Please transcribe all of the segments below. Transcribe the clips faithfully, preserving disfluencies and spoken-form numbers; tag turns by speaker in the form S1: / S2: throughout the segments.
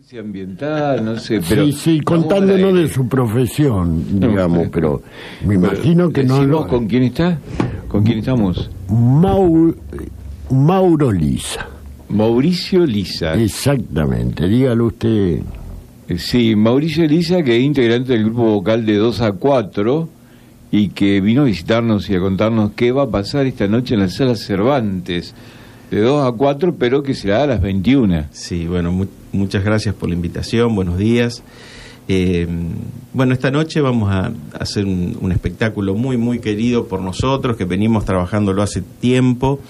S1: ambiental, no sé, pero
S2: sí, sí, contándonos de su profesión, digamos, no, pero me imagino que no lo...
S1: ¿Con quién está? ¿Con quién estamos?
S2: Mau... Mauro Lisa.
S1: Mauricio Lisa.
S2: Exactamente, dígalo usted.
S1: Sí, Mauricio Lisa, que es integrante del grupo vocal de dos a cuatro y que vino a visitarnos y a contarnos qué va a pasar esta noche en la Sala Cervantes, de dos a cuatro, pero que será a las veintiuna.
S3: Sí, bueno, mu- muchas gracias por la invitación, buenos días. Eh, bueno, esta noche vamos a hacer un, un espectáculo muy, muy querido por nosotros, que venimos trabajándolo hace tiempo.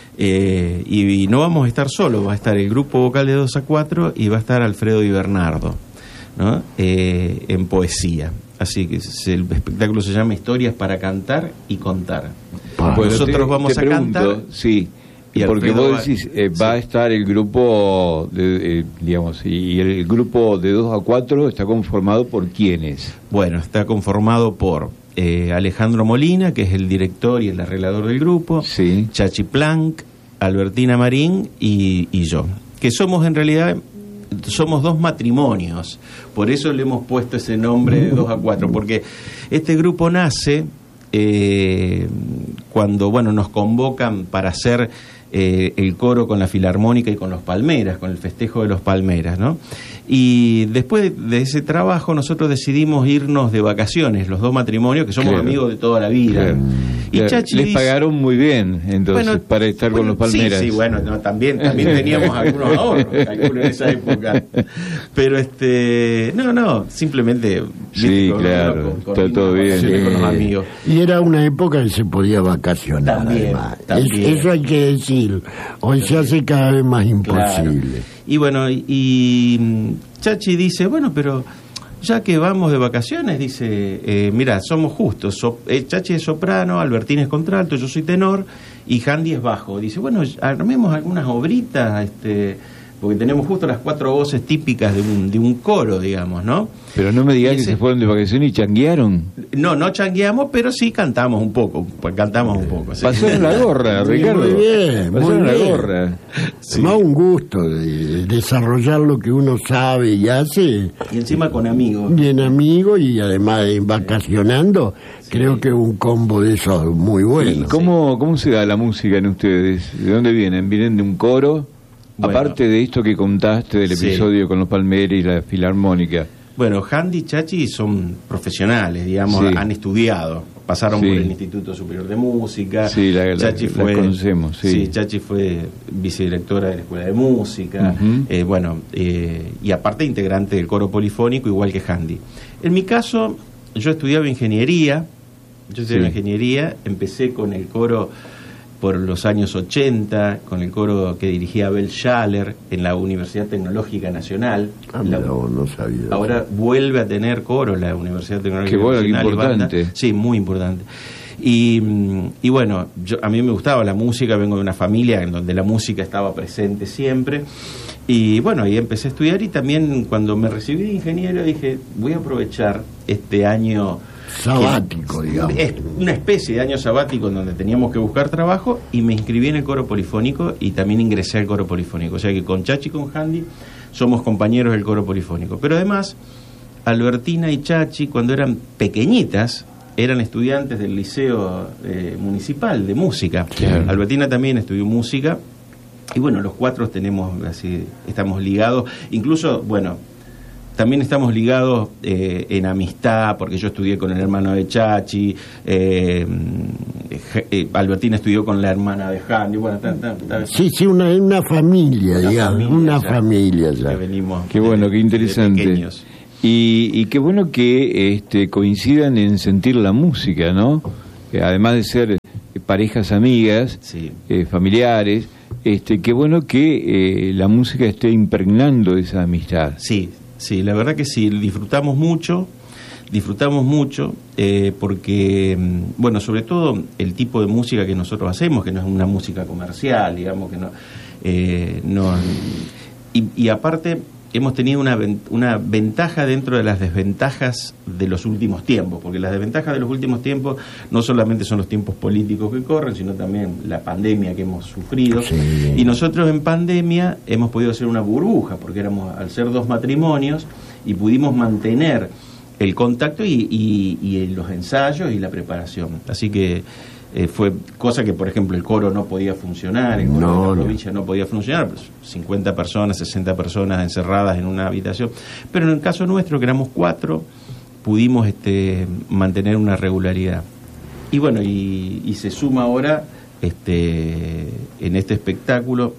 S3: Eh, y, y no vamos a estar solos, va a estar el grupo vocal de dos a cuatro y va a estar Alfredo Di Bernardo, ¿no? eh, en poesía. Así que el espectáculo se llama Historias para cantar y contar.
S1: Ah, bueno,
S3: nosotros
S1: te,
S3: vamos
S1: te
S3: a
S1: pregunto,
S3: cantar.
S1: Sí,
S3: y
S1: porque
S3: Alfredo
S1: vos decís, eh,
S3: va,
S1: va
S3: sí.
S1: a estar el grupo, de, eh, digamos, y el grupo de dos a cuatro está conformado por ¿quiénes?
S3: Bueno, está conformado por eh, Alejandro Molina, que es el director y el arreglador del grupo,
S1: sí.
S3: Chachi Plank, Albertina Marín y, y yo, que somos en realidad, somos dos matrimonios, por eso le hemos puesto ese nombre de dos a cuatro, porque este grupo nace eh, cuando, bueno, nos convocan para hacer eh, el coro con la Filarmónica y con los Palmeras, con el festejo de los Palmeras, ¿no? Y después de ese trabajo nosotros decidimos irnos de vacaciones, los dos matrimonios, que somos claro. amigos de toda la vida.
S1: Claro.
S3: Y
S1: claro.
S3: Chachi
S1: les
S3: dice,
S1: pagaron muy bien, entonces, bueno, para estar bueno, con los Palmeras.
S3: Sí, sí, bueno, no, también, también teníamos algunos ahorros, algunos en esa época. Pero este, no, no, simplemente...
S1: Sí, con, claro, con, con, está todo bien.
S3: Sí, con los amigos.
S2: Y era una época que se podía vacacionar,
S3: también,
S2: además.
S3: también.
S2: Es, eso hay que decir. Hoy se hace cada vez más imposible.
S3: Claro. Y bueno, y, y Chachi dice, bueno, pero ya que vamos de vacaciones, dice, eh, mira, somos justos, so, eh, Chachi es soprano, Albertín es contralto, yo soy tenor y Handy es bajo. Dice, bueno, armemos algunas obritas, este, porque tenemos justo las cuatro voces típicas de un, de un coro, digamos, ¿no?
S1: Pero no me digas
S3: ese,
S1: que se fueron de vacaciones y changuearon.
S3: No, no changueamos, pero sí cantamos un poco, pues cantamos un poco. ¿Sí?
S1: Pasaron la gorra, Ricardo.
S2: Muy bien,
S1: pasaron
S2: muy
S1: la
S2: bien.
S1: gorra.
S2: Sí. Más un gusto de desarrollar lo que uno sabe y hace.
S3: Y encima con amigos.
S2: Bien amigos y además vacacionando. Sí. Creo que un combo de esos muy bueno.
S1: ¿Y cómo, cómo se da la música en ustedes? ¿De dónde vienen? ¿Vienen de un coro? Bueno, aparte de esto que contaste del episodio sí. con los Palmeras y la Filarmónica.
S3: Bueno, Handy y Chachi son profesionales, digamos, sí. han estudiado, pasaron sí. por el Instituto Superior de Música.
S1: Sí, la,
S3: Chachi
S1: la,
S3: fue,
S1: la conocemos, sí.
S3: sí. Chachi fue vicedirectora de la Escuela de Música, uh-huh. eh, bueno, eh, y aparte integrante del coro polifónico, igual que Handy. En mi caso, yo estudiaba ingeniería, yo estudiaba sí. ingeniería, empecé con el coro por los años ochenta, con el coro que dirigía Abel Schaller en la Universidad Tecnológica Nacional.
S2: Ah,
S3: la,
S2: no, no sabía.
S3: Ahora vuelve a tener coro la Universidad Tecnológica
S1: qué bueno,
S3: Nacional.
S1: Qué importante.
S3: Sí, muy importante. Y, y bueno, yo, a mí me gustaba la música, vengo de una familia en donde la música estaba presente siempre. Y bueno, ahí empecé a estudiar y también cuando me recibí de ingeniero dije, voy a aprovechar este año...
S2: sabático,
S3: que,
S2: digamos.
S3: Es una especie de año sabático en donde teníamos que buscar trabajo y me inscribí en el coro polifónico y también ingresé al coro polifónico. O sea que con Chachi y con Handy somos compañeros del coro polifónico. Pero además, Albertina y Chachi, cuando eran pequeñitas, eran estudiantes del Liceo eh, Municipal de Música. Claro. Albertina también estudió música y bueno, los cuatro tenemos así, estamos ligados. Incluso, bueno, también estamos ligados eh, en amistad, porque yo estudié con el hermano de Chachi, eh, eh, Albertina estudió con la hermana de Handy. Bueno, ta, ta, ta,
S2: sí, sí, una, una familia,
S3: una
S2: digamos,
S3: familia
S2: una
S3: ya,
S2: familia ya.
S3: Que venimos
S1: qué bueno, qué interesante. Y, y qué bueno que este, coincidan en sentir la música, ¿no? Eh, además de ser parejas amigas,
S3: sí.
S1: eh, familiares, este, qué bueno que eh, la música esté impregnando esa amistad.
S3: Sí. Sí, la verdad que sí, disfrutamos mucho, disfrutamos mucho, eh, porque, bueno, sobre todo el tipo de música que nosotros hacemos, que no es una música comercial, digamos, que no... Eh, no y, y aparte, hemos tenido una, una ventaja dentro de las desventajas de los últimos tiempos, porque las desventajas de los últimos tiempos no solamente son los tiempos políticos que corren, sino también la pandemia que hemos sufrido.
S2: Sí.
S3: Y nosotros en pandemia hemos podido hacer una burbuja, porque éramos, al ser dos matrimonios, y pudimos mantener el contacto y, y, y los ensayos y la preparación. Así que eh, fue cosa que, por ejemplo, el coro no podía funcionar, el coro
S2: no,
S3: de la
S2: no.
S3: provincia no podía funcionar, pues cincuenta personas, sesenta personas encerradas en una habitación. Pero en el caso nuestro, que éramos cuatro, pudimos este, mantener una regularidad. Y bueno, y, y se suma ahora este, en este espectáculo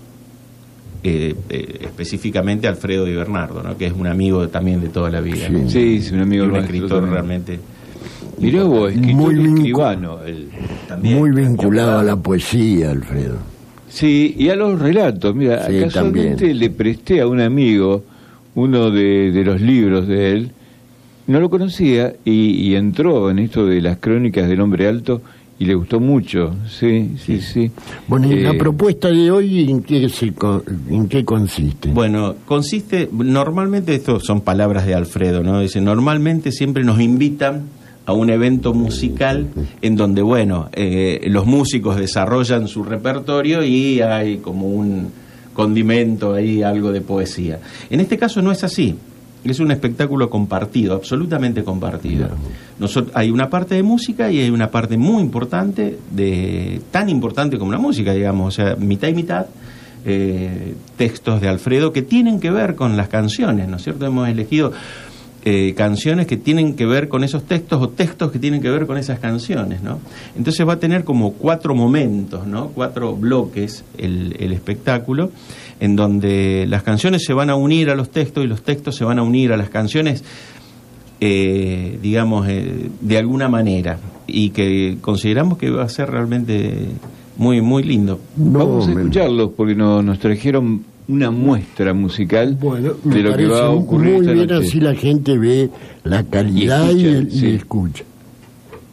S3: Eh, eh, específicamente Alfredo Di Bernardo, ¿no? Que es un amigo también de toda la vida,
S2: Sí,
S3: ¿no?
S1: Sí, es un amigo
S3: Y un
S1: nuestro
S3: escritor
S1: también.
S3: realmente
S1: Mirá vos, escritor
S2: Muy
S1: y
S2: vincu-
S1: escribano. él.
S3: también,
S2: Muy vinculado a
S3: año
S2: la poesía, Alfredo.
S1: Sí, y a los relatos. Mira,
S2: Sí,
S1: casualmente
S2: también.
S1: le presté a un amigo uno de, de los libros de él. No lo conocía y, y entró en esto de las crónicas del hombre alto y le gustó mucho. Sí, sí, sí.
S2: Bueno, ¿y
S1: Eh,
S2: la propuesta de hoy en qué, se, co- en qué consiste?
S3: Bueno, consiste, normalmente, esto son palabras de Alfredo, ¿no? Dice, normalmente siempre nos invitan a un evento musical en donde, bueno, eh, los músicos desarrollan su repertorio y hay como un condimento ahí, algo de poesía. En este caso no es así. Es un espectáculo compartido, absolutamente compartido. Nosotros, hay una parte de música y hay una parte muy importante, de tan importante como la música, digamos, o sea, mitad y mitad, eh, textos de Alfredo que tienen que ver con las canciones, ¿no es cierto? Hemos elegido eh, canciones que tienen que ver con esos textos o textos que tienen que ver con esas canciones, ¿no? Entonces va a tener como cuatro momentos, ¿no? Cuatro bloques el, el espectáculo, en donde las canciones se van a unir a los textos y los textos se van a unir a las canciones, eh, digamos, eh, de alguna manera, y que consideramos que va a ser realmente muy muy lindo.
S2: No,
S1: Vamos a
S2: me-
S1: escucharlos porque no, nos trajeron una muestra musical
S2: Bueno, me
S1: de lo que va a
S2: parece
S1: ocurrir
S2: muy
S1: esta
S2: bien,
S1: noche.
S2: así la gente ve la calidad
S1: Y
S2: y,
S1: escucha,
S2: el- y
S1: sí.
S2: escucha.